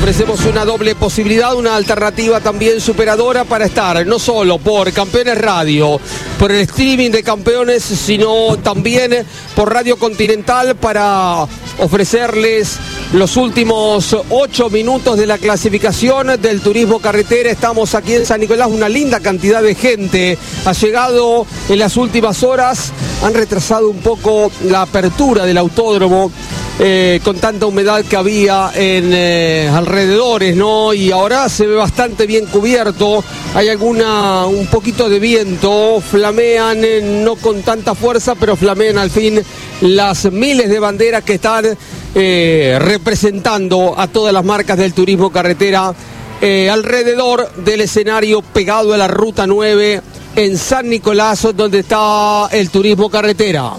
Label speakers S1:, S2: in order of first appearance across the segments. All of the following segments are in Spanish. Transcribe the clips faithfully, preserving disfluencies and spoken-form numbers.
S1: ofrecemos una doble posibilidad, una alternativa también superadora para estar no solo por Campeones Radio, por el streaming de Campeones, sino también por Radio Continental para ofrecerles los últimos ocho minutos de la clasificación del turismo carretera. Estamos aquí en San Nicolás, una linda cantidad de gente ha llegado en las últimas horas, han retrasado un poco la apertura del autódromo eh, con tanta humedad que había en eh, alrededores, ¿no? Y ahora se ve bastante bien cubierto, hay alguna, un poquito de viento, flamean, eh, no con tanta fuerza, pero flamean al fin las miles de banderas que están eh, representando a todas las marcas del turismo carretera eh, alrededor del escenario pegado a la Ruta nueve en San Nicolás, donde está el turismo carretera.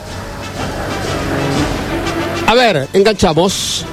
S1: A ver, enganchamos.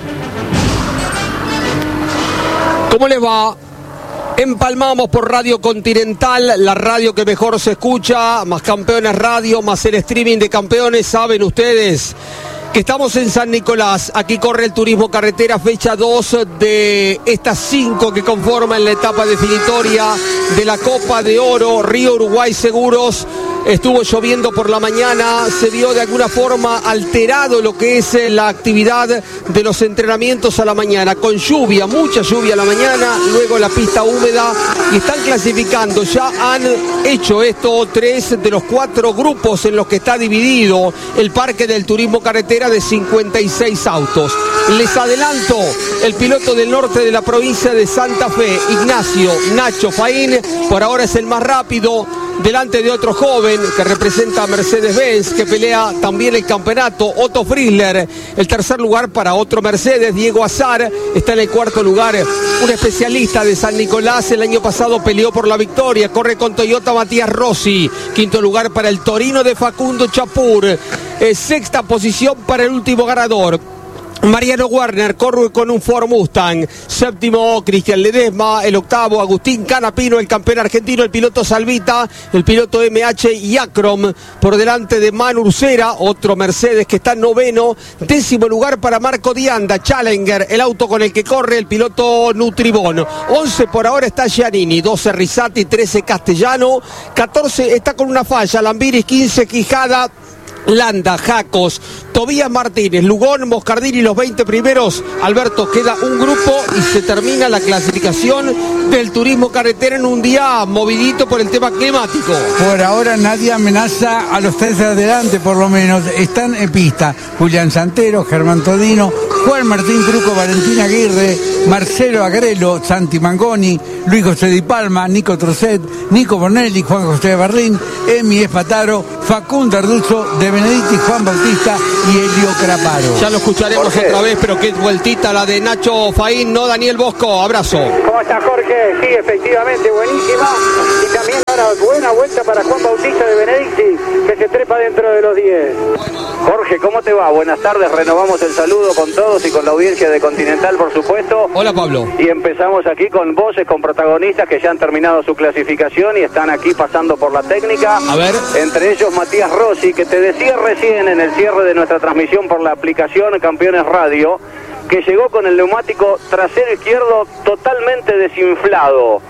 S1: ¿Cómo les va? Empalmamos por Radio Continental, la radio que mejor se escucha, más Campeones Radio, más el streaming de Campeones. Saben ustedes que estamos en San Nicolás. Aquí corre el turismo carretera, fecha dos de estas cinco que conforman la etapa definitoria de la Copa de Oro Río Uruguay Seguros. Estuvo lloviendo por la mañana, se vio de alguna forma alterado lo que es la actividad de los entrenamientos a la mañana, con lluvia, mucha lluvia a la mañana, luego la pista húmeda, y están clasificando. Ya han hecho esto tres de los cuatro grupos en los que está dividido el parque del turismo carretera de cincuenta y seis autos. Les adelanto, el piloto del norte de la provincia de Santa Fe, Ignacio Nacho Faín, por ahora es el más rápido, delante de otro joven que representa a Mercedes-Benz, que pelea también el campeonato, Otto Frizzler. El tercer lugar para otro Mercedes, Diego Azar, está en el cuarto lugar, un especialista de San Nicolás, el año pasado peleó por la victoria, corre con Toyota Matías Rossi. Quinto lugar para el Torino de Facundo Chapur, eh, sexta posición para el último ganador, Mariano Werner, corre con un Ford Mustang. Séptimo, Cristian Ledesma. El octavo, Agustín Canapino, el campeón argentino. El piloto Salvita, el piloto M H y Acrom, por delante de Manu Ursera, otro Mercedes que está noveno. Décimo lugar para Marco Dianda, Challenger, el auto con el que corre el piloto Nutribón. once por ahora está Giannini, doce Risati, trece Castellano, catorce está con una falla Lambiris, quince Quijada, Landa, Jacos, Tobías Martínez, Lugón, Moscardini, los veinte primeros. Alberto, queda un grupo y se termina la clasificación del turismo carretera en un día movidito por el tema climático.
S2: Por ahora nadie amenaza a los tres de adelante, por lo menos. Están en pista Julián Santero, Germán Todino, Juan Martín Truco, Valentín Aguirre, Marcelo Agrelo, Santi Mangoni, Luis José Di Palma, Nico Trocet, Nico Bonelli, Juan José Barrín, Emi Espataro, Facundo Arduzzo, De Benedetti, Juan Bautista y Elio Craparo.
S1: Ya lo escucharemos Jorge otra vez, pero qué vueltita la de Nacho Faín, ¿no? Daniel Bosco, abrazo.
S3: ¿Cómo está, Jorge? Sí, efectivamente, buenísima. Y también ahora buena vuelta para Juan Bautista de Benedetti, que se trepa dentro de los diez. Jorge, ¿cómo te va? Buenas tardes, renovamos el saludo con todos y con la audiencia de Continental, por supuesto.
S1: Hola, Pablo.
S3: Y empezamos aquí con voces, con protagonistas que ya han terminado su clasificación y están aquí pasando por la técnica.
S1: A ver.
S3: Entre ellos Matías Rossi, que te decía recién en el cierre de nuestra transmisión por la aplicación Campeones Radio, que llegó con el neumático trasero izquierdo totalmente desinflado.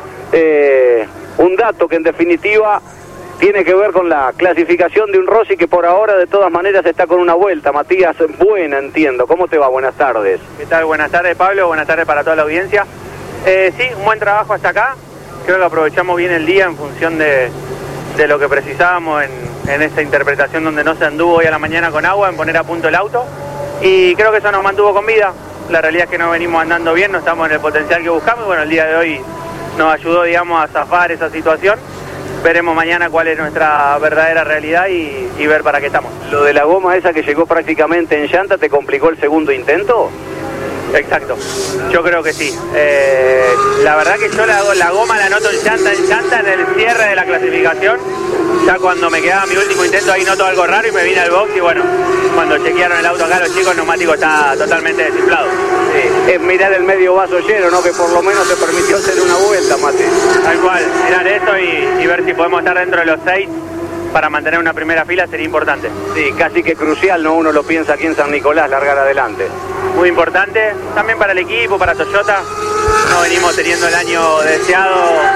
S3: Eh, un dato que en definitiva tiene que ver con la clasificación de un Rossi que por ahora de todas maneras está con una vuelta. Matías, buena, entiendo. ¿Cómo te va? Buenas tardes.
S4: ¿Qué tal? Buenas tardes, Pablo. Buenas tardes para toda la audiencia. Eh, sí, un buen trabajo hasta acá. Creo que aprovechamos bien el día en función de, de lo que precisábamos en, en esta interpretación donde no se anduvo hoy a la mañana con agua, en poner a punto el auto. Y creo que eso nos mantuvo con vida. La realidad es que no venimos andando bien, no estamos en el potencial que buscamos. Y bueno, el día de hoy nos ayudó, digamos, a zafar esa situación. Veremos mañana cuál es nuestra verdadera realidad y, y ver para qué estamos.
S3: ¿Lo de la goma esa que llegó prácticamente en llanta te complicó el segundo intento?
S4: Exacto, yo creo que sí. Eh, la verdad que yo la, la goma la noto en llanta, en llanta en el cierre de la clasificación. Ya cuando me quedaba mi último intento ahí noto algo raro y me vine al box y bueno, cuando chequearon el auto acá los chicos, el neumático está totalmente desinflado.
S3: Sí, es mirar el medio vaso lleno, ¿no? Que por lo menos te permitió hacer una vuelta, Mate.
S4: Tal cual, mirar eso y, y ver si podemos estar dentro de los seis para mantener una primera fila sería importante.
S3: Sí, casi que crucial, ¿no? Uno lo piensa aquí en San Nicolás, largar adelante.
S4: muy importante, también para el equipo, para Toyota. No venimos teniendo el año deseado,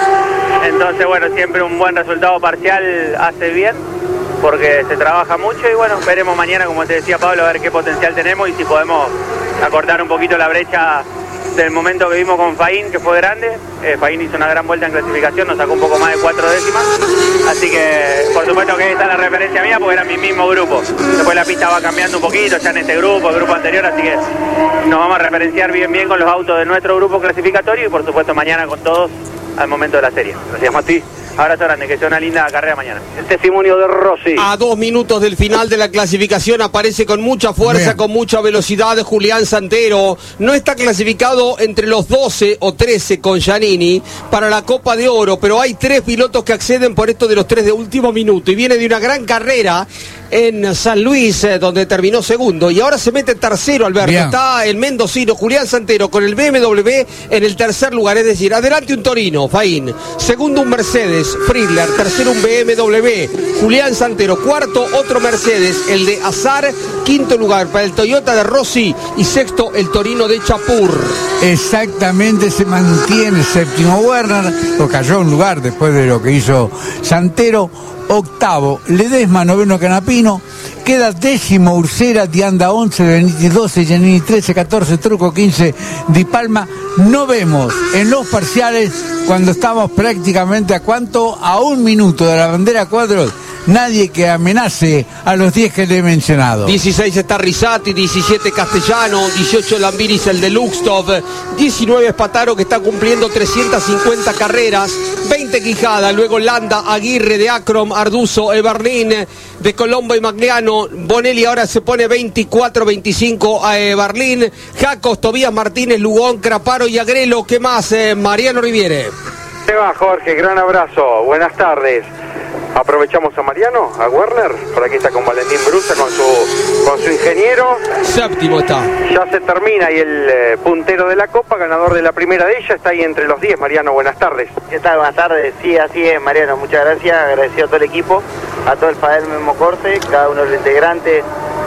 S4: entonces bueno, siempre un buen resultado parcial hace bien, porque se trabaja mucho y bueno, veremos mañana, como te decía Pablo, a ver qué potencial tenemos y si podemos acortar un poquito la brecha del momento que vimos con Faín, que fue grande. eh, Faín hizo una gran vuelta en clasificación, nos sacó un poco más de cuatro décimas, así que por supuesto que esta es la referencia mía porque era mi mismo grupo. Después la pista va cambiando un poquito ya en este grupo, el grupo anterior, así que nos vamos a referenciar bien bien con los autos de nuestro grupo clasificatorio y por supuesto mañana con todos al momento de la serie.
S3: Gracias, Mati.
S4: Abrazo grande, que sea una linda carrera mañana.
S3: El testimonio de Rossi.
S1: A dos minutos del final de la clasificación aparece con mucha fuerza,
S2: Bien.
S1: con mucha velocidad Julián Santero. No está clasificado entre los doce o trece con Giannini para la Copa de Oro, pero hay tres pilotos que acceden por esto de los tres de último minuto y viene de una gran carrera en San Luis, eh, donde terminó segundo y ahora se mete tercero, Alberto.
S2: Bien.
S1: Está el mendocino Julián Santero con el B M W en el tercer lugar, es decir, adelante un Torino, Faín, segundo un Mercedes, Friedler, tercero un B M W, Julián Santero, cuarto otro Mercedes, el de Azar, quinto lugar para el Toyota de Rossi y sexto el Torino de Chapur.
S2: Exactamente, se mantiene séptimo Werner, o cayó un lugar después de lo que hizo Santero. Octavo Ledesma, noveno Canapino, queda décimo Ursera, Dianda once, Benítez doce, Giannini trece, catorce, Truco quince, Di Palma. No vemos en los parciales, cuando estamos prácticamente a cuánto, a un minuto de la bandera cuadros, nadie que amenace a los diez que le he mencionado.
S1: dieciséis está Rizzati, diecisiete Castellano, dieciocho Lambiris el de Luxtov, diecinueve Spataro que está cumpliendo trescientas cincuenta carreras, veinte Quijada, luego Landa, Aguirre de Acrom, Arduzo, Eberlin de Colombo y Magliano, Bonelli ahora se pone veinticuatro veinticinco a Eberlin, Jacos, Tobías Martínez, Lugón, Craparo y Agrelo. ¿Qué más? Eh, Mariano Riviere.
S3: ¿Qué va, Jorge? Gran abrazo. Buenas tardes. Aprovechamos a Mariano, a Werner, por aquí está con Valentín Brusa, con su, con su ingeniero.
S1: Séptimo está.
S3: Ya se termina y el eh, puntero de la Copa, ganador de la primera de ella, está ahí entre los diez. Mariano, buenas tardes.
S5: ¿Qué tal? Buenas tardes. Sí, así es, Mariano. Muchas gracias. Agradecido a todo el equipo, a todo el Padel Memo Corse, cada uno de los integrantes,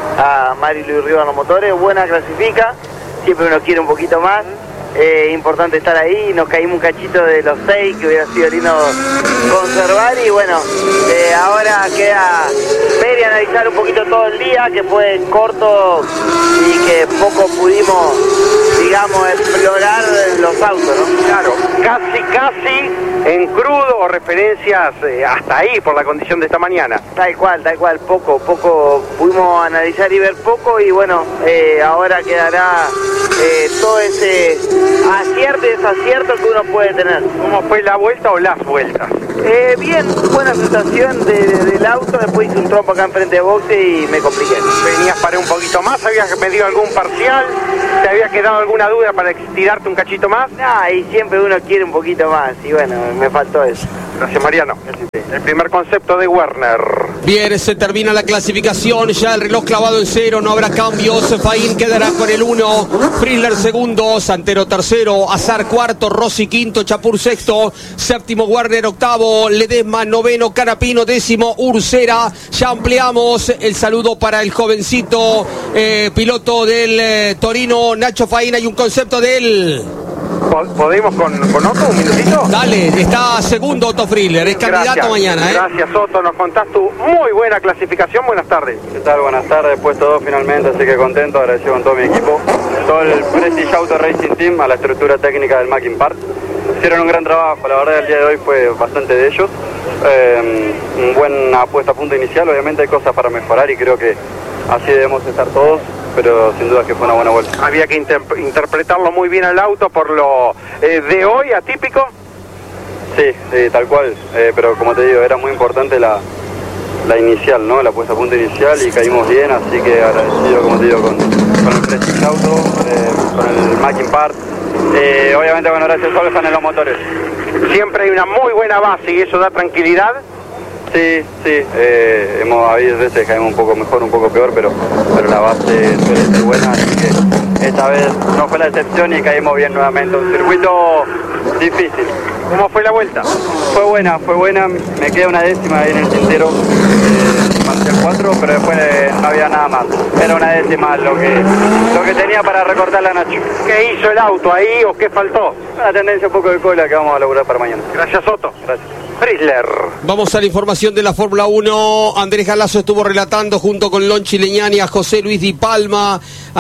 S5: a Mari Luis Rivas en los motores. Buena clasifica. Siempre uno quiere un poquito más. Eh, importante estar ahí, nos caímos un cachito de los seis, que hubiera sido lindo conservar y bueno, eh, ahora queda ver y analizar un poquito todo el día, que fue corto y que poco pudimos, digamos, explorar los autos, ¿no?
S3: Claro, casi, casi en crudo o referencias eh, hasta ahí por la condición de esta mañana.
S5: Tal cual, tal cual, poco, poco, pudimos analizar y ver poco y bueno, eh, ahora quedará eh, todo ese acierto y desacierto que uno puede tener.
S3: ¿Cómo fue la vuelta o las vueltas?
S5: Eh, bien, buena sensación de, de, del auto, después hice un trompo acá enfrente de boxe y me compliqué.
S3: ¿Venías para un poquito más? ¿Habías medido algún parcial? ¿Te había quedado alguna duda para estirarte un cachito más?
S5: Nah, y siempre uno quiere un poquito más y bueno, me faltó eso.
S3: Gracias, Mariano. El primer concepto de Werner.
S1: Bien, se termina la clasificación, ya el reloj clavado en cero, no habrá cambios. Faín quedará con el uno, Friedler segundo, Santero tercero, Azar cuarto, Rossi quinto, Chapur sexto, séptimo Werner octavo, Ledesma noveno, Canapino décimo, Ursera. Ya ampliamos el saludo para el jovencito eh, piloto del eh, Torino, Nacho Faín. Hay un concepto de él.
S3: ¿Podemos con, con Otto un minutito?
S1: Dale, está segundo Otto Friedler, es candidato
S3: Gracias,
S1: mañana. ¿eh?
S3: Gracias, Otto. Nos contás tu muy buena clasificación. Buenas tardes.
S6: ¿Qué tal? Buenas tardes, puesto dos finalmente, así que contento, agradecido con todo mi equipo, todo el Prestige Auto Racing Team, a la estructura técnica del Mackin Park. Hicieron un gran trabajo, la verdad el día de hoy fue bastante de ellos. Eh, un buena apuesta a punto inicial, obviamente hay cosas para mejorar y creo que así debemos estar todos, pero sin duda que fue una buena vuelta.
S3: Había que inter interpretarlo muy bien al auto por lo eh, de hoy, atípico.
S6: Sí, sí, tal cual, eh, pero como te digo, era muy importante la, la inicial, ¿no? La puesta a punto inicial y caímos bien, así que agradecido, como te digo, con, con el Prestige Auto, eh, con el Mackin Park. Eh, obviamente, bueno, gracias a Solfan en los motores.
S3: Siempre hay una muy buena base y eso da tranquilidad.
S6: Sí, sí, eh, hemos habido veces que caímos un poco mejor, un poco peor, pero, pero la base suele ser buena, así que esta vez no fue la excepción y caímos bien nuevamente. Un circuito difícil.
S3: ¿Cómo fue la vuelta?
S6: Fue buena, fue buena, me queda una décima ahí en el tintero, eh, marqué cuatro, pero después eh, no había nada más. Era una décima lo que, lo que tenía para recortar la Nacho.
S3: ¿Qué hizo el auto ahí o qué faltó?
S6: Una tendencia un poco de cola que vamos a lograr para mañana.
S3: Gracias, Soto.
S6: Gracias.
S3: Frisler.
S1: Vamos a la información de la Fórmula uno. Andrés Galazo estuvo relatando junto con Lonchi Leñani, a José Luis Di Palma,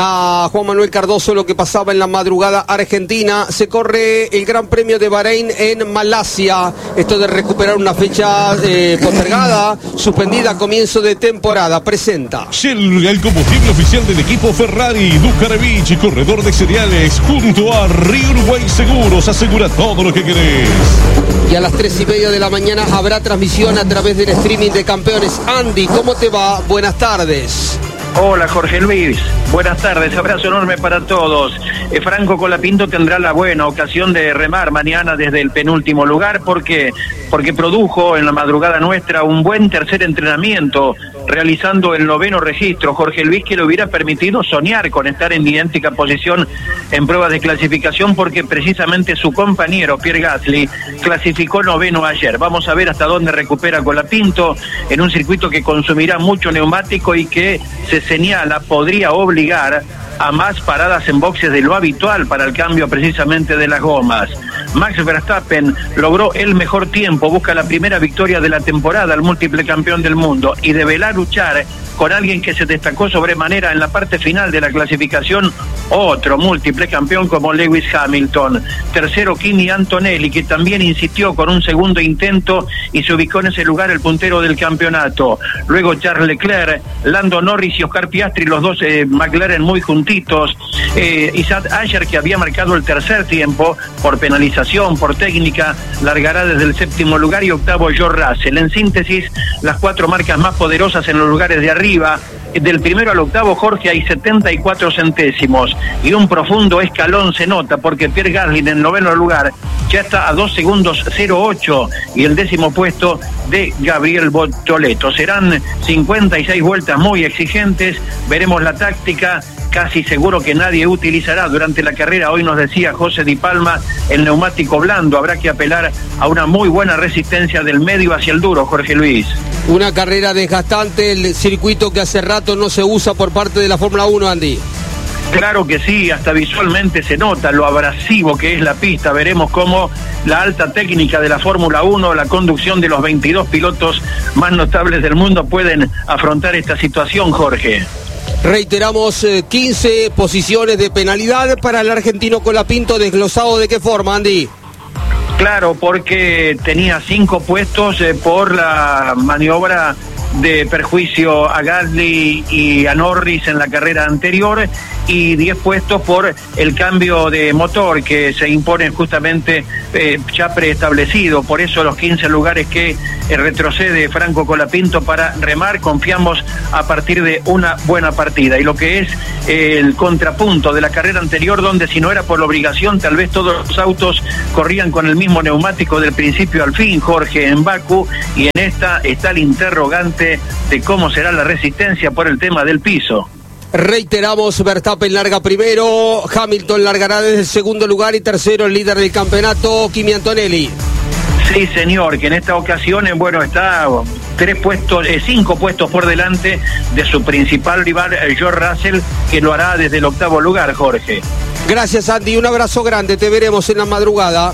S1: a Juan Manuel Cardoso lo que pasaba en la madrugada argentina. Se corre el Gran Premio de Bahrein en Malasia. Esto de recuperar una fecha eh, postergada, suspendida a comienzo de temporada. Presenta
S7: Shell, el combustible oficial del equipo Ferrari. Ducarovich, corredor de cereales, junto a Río Uruguay Seguros. Asegura todo lo que querés.
S1: Y a las tres y media de la mañana habrá transmisión a través del streaming de Campeones. Andy, ¿cómo te va? Buenas tardes.
S8: Hola Jorge Luis, buenas tardes, abrazo enorme para todos. Eh, Franco Colapinto tendrá la buena ocasión de remar mañana desde el penúltimo lugar porque, porque produjo en la madrugada nuestra un buen tercer entrenamiento, realizando el noveno registro, Jorge Luis, que le hubiera permitido soñar con estar en idéntica posición en pruebas de clasificación, porque precisamente su compañero Pierre Gasly clasificó noveno ayer. Vamos a ver hasta dónde recupera Colapinto en un circuito que consumirá mucho neumático y que se señala podría obligar a más paradas en boxes de lo habitual para el cambio precisamente de las gomas. Max Verstappen logró el mejor tiempo, busca la primera victoria de la temporada, el múltiple campeón del mundo, y deberá luchar con alguien que se destacó sobremanera en la parte final de la clasificación, otro múltiple campeón como Lewis Hamilton. Tercero, Kimi Antonelli, que también insistió con un segundo intento y se ubicó en ese lugar el puntero del campeonato. Luego Charles Leclerc, Lando Norris y Oscar Piastri, los dos eh, McLaren muy juntitos. Eh, Isaac Ayer, que había marcado el tercer tiempo por penalización, por técnica, largará desde el séptimo lugar, y octavo George Russell. En síntesis, las cuatro marcas más poderosas en los lugares de arriba. Del primero al octavo, Jorge, hay setenta y cuatro centésimos y un profundo escalón se nota porque Pierre Gasly en el noveno lugar ya está a dos segundos cero ocho y el décimo puesto de Gabriel Bortoleto. Serán cincuenta y seis vueltas muy exigentes, veremos la táctica. Casi seguro que nadie utilizará durante la carrera. Hoy nos decía José Di Palma, el neumático blando. Habrá que apelar a una muy buena resistencia del medio hacia el duro, Jorge Luis.
S1: Una carrera desgastante, el circuito que hace rato no se usa por parte de la Fórmula uno, Andy.
S8: Claro que sí, hasta visualmente se nota lo abrasivo que es la pista. Veremos cómo la alta técnica de la Fórmula uno, la conducción de los veintidós pilotos más notables del mundo pueden afrontar esta situación, Jorge.
S1: Reiteramos, eh, quince posiciones de penalidad para el argentino Colapinto. ¿Desglosado de qué forma, Andy?
S8: Claro, porque tenía cinco puestos eh, por la maniobra de perjuicio a Gasly y a Norris en la carrera anterior, y diez puestos por el cambio de motor que se impone justamente eh, ya preestablecido. Por eso los quince lugares que eh, retrocede Franco Colapinto para remar. Confiamos a partir de una buena partida. Y lo que es eh, el contrapunto de la carrera anterior, donde si no era por la obligación, tal vez todos los autos corrían con el mismo neumático del principio al fin, Jorge, en Bakú, y en esta está el interrogante de cómo será la resistencia por el tema del piso.
S1: Reiteramos, Verstappen larga primero, Hamilton largará desde el segundo lugar y tercero el líder del campeonato, Kimi Antonelli.
S8: Sí, señor, que en esta ocasión, bueno, está tres puestos, eh, cinco puestos por delante de su principal rival, eh, George Russell, que lo hará desde el octavo lugar, Jorge.
S1: Gracias, Andy, un abrazo grande, te veremos en la madrugada.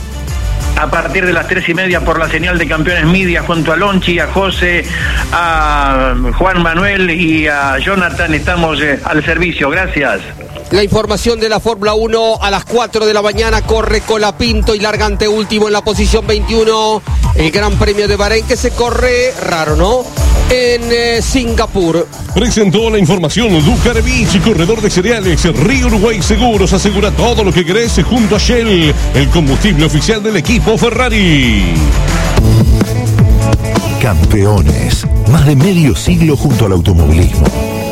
S8: A partir de las tres y media por la señal de Campeones Media, junto a Lonchi, a José, a Juan Manuel y a Jonathan, estamos eh, al servicio. Gracias.
S1: La información de la Fórmula uno a las cuatro de la mañana, corre Colapinto y larga anteúltimo en la posición veintiuno. El Gran Premio de Bahrein, que se corre, raro, ¿no?, en eh, Singapur.
S7: Presentó la información Ducarovich, corredor de cereales. Río Uruguay Seguros, asegura todo lo que querés junto a Shell, el combustible oficial del equipo Ferrari.
S9: Campeones, más de medio siglo junto al automovilismo.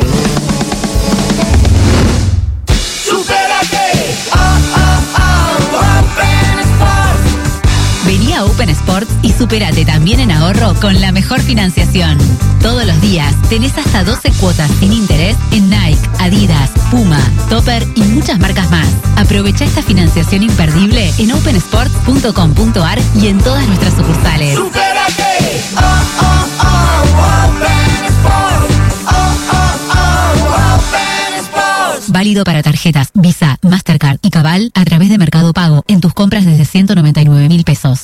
S10: Vení a Open Sports y supérate también en ahorro con la mejor financiación. Todos los días tenés hasta doce cuotas sin interés en Nike, Adidas, Puma, Topper y muchas marcas más. Aprovecha esta financiación imperdible en open sports punto com punto a r y en todas nuestras sucursales.
S11: ¡Supérate! ¡Oh, oh, oh! Open Sports.
S10: Válido para tarjetas Visa, Mastercard y Cabal a través de Mercado Pago en tus compras desde ciento noventa y nueve mil pesos.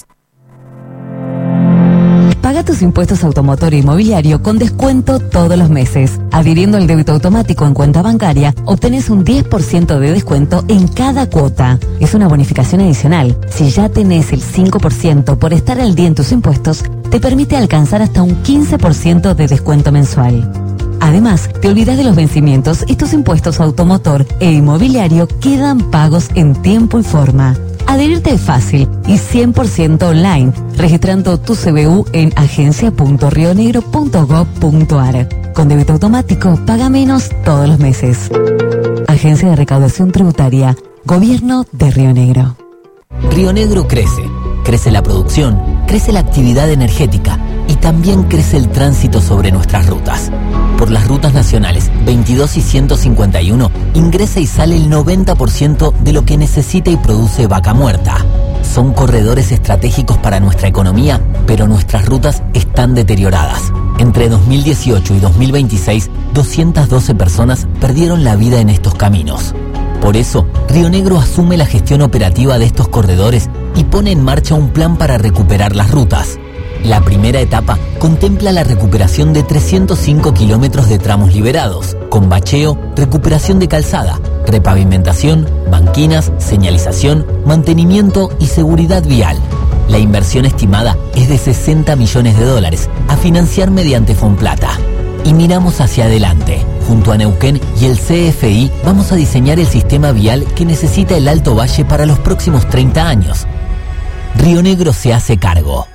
S11: Paga tus impuestos automotor e inmobiliario con descuento todos los meses. Adhiriendo al débito automático en cuenta bancaria, obtenés un diez por ciento de descuento en cada cuota. Es una bonificación adicional. Si ya tenés el cinco por ciento por estar al día en tus impuestos, te permite alcanzar hasta un quince por ciento de descuento mensual. Además, te olvidas de los vencimientos y tus impuestos automotor e inmobiliario quedan pagos en tiempo y forma. Adherirte es fácil y cien por ciento online, registrando tu C B U en agencia punto rionegro punto gob punto ar. Con débito automático, paga menos todos los meses. Agencia de Recaudación Tributaria, Gobierno de Río Negro.
S12: Río Negro crece. Crece la producción, crece la actividad energética y también crece el tránsito sobre nuestras rutas. Por las rutas nacionales veintidós y ciento cincuenta y uno ingresa y sale el noventa por ciento de lo que necesita y produce Vaca Muerta. Son corredores estratégicos para nuestra economía, pero nuestras rutas están deterioradas. Entre dos mil dieciocho y dos mil veintiséis, doscientas doce personas perdieron la vida en estos caminos. Por eso, Río Negro asume la gestión operativa de estos corredores y pone en marcha un plan para recuperar las rutas. La primera etapa contempla la recuperación de trescientos cinco kilómetros de tramos liberados, con bacheo, recuperación de calzada, repavimentación, banquinas, señalización, mantenimiento y seguridad vial. La inversión estimada es de sesenta millones de dólares, a financiar mediante Fonplata. Y miramos hacia adelante. Junto a Neuquén y el C F I vamos a diseñar el sistema vial que necesita el Alto Valle para los próximos treinta años. Río Negro se hace cargo.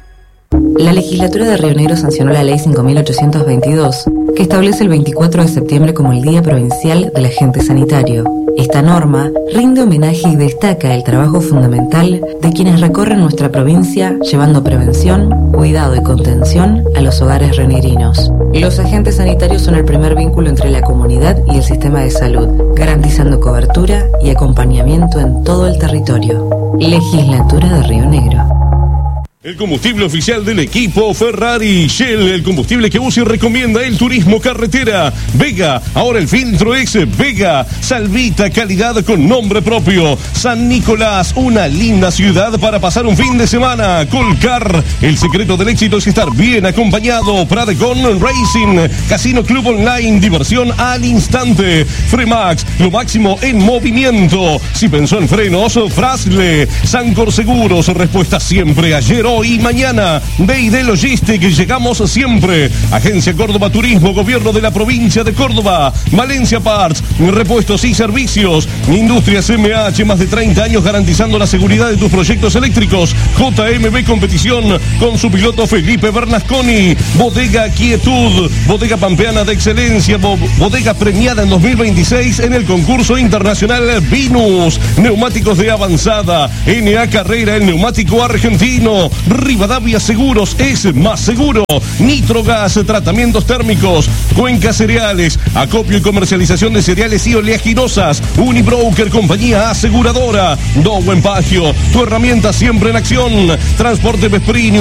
S13: La legislatura de Río Negro sancionó la ley cinco mil ochocientos veintidós, que establece el veinticuatro de septiembre como el Día Provincial del Agente Sanitario. Esta norma rinde homenaje y destaca el trabajo fundamental de quienes recorren nuestra provincia llevando prevención, cuidado y contención a los hogares rionegrinos. Los agentes sanitarios son el primer vínculo entre la comunidad y el sistema de salud, garantizando cobertura y acompañamiento en todo el territorio. Legislatura de Río Negro.
S7: El combustible oficial del equipo Ferrari. Shell, el combustible que usa y recomienda el turismo carretera. Vega, ahora el filtro es Vega. Salvita, calidad con nombre propio. San Nicolás, una linda ciudad para pasar un fin de semana. Colcar, el secreto del éxito es estar bien acompañado. Pradecon Racing, Casino Club Online, diversión al instante. Fremax, lo máximo en movimiento. Si pensó en frenos, Frasle. Sancor Seguros, respuesta siempre ayer, hoy y mañana. D y D Logistic, llegamos siempre. Agencia Córdoba Turismo, Gobierno de la Provincia de Córdoba. Valencia Parts, repuestos y servicios. Industrias M H, más de treinta años garantizando la seguridad de tus proyectos eléctricos. J M B Competición con su piloto Felipe Bernasconi. Bodega Quietud, bodega pampeana de excelencia, bo- bodega premiada en dos mil veintiséis en el concurso internacional Vinus. Neumáticos de avanzada, N A Carrera, el neumático argentino. Rivadavia Seguros es más seguro. Nitrogas, tratamientos térmicos. Cuenca Cereales, acopio y comercialización de cereales y oleaginosas. Unibroker, compañía aseguradora. Dow Empagio, tu herramienta siempre en acción. Transporte Vesprini,